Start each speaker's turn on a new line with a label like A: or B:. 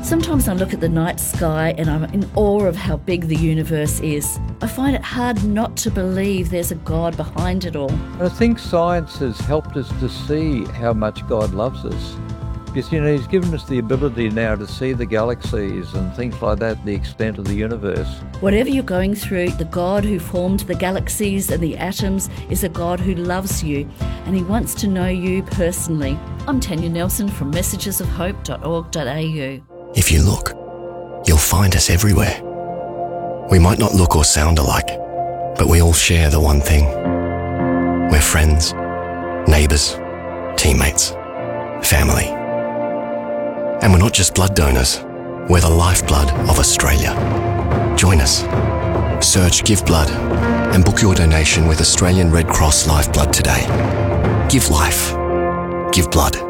A: Sometimes I look at the night sky and I'm in awe of how big the universe is. I find it hard not to believe there's a God behind it all.
B: I think science has helped us to see how much God loves us. Because, He's given us the ability now to see the galaxies and things like that, the extent of the universe.
A: Whatever you're going through, the God who formed the galaxies and the atoms is a God who loves you, and he wants to know you personally. I'm Tanya Nelson from messagesofhope.org.au.
C: If you look, you'll find us everywhere. We might not look or sound alike, but we all share the one thing. We're friends, neighbours, teammates, family. And we're not just blood donors, we're the lifeblood of Australia. Join us. Search Give Blood and book your donation with Australian Red Cross Lifeblood today. Give life. Give blood.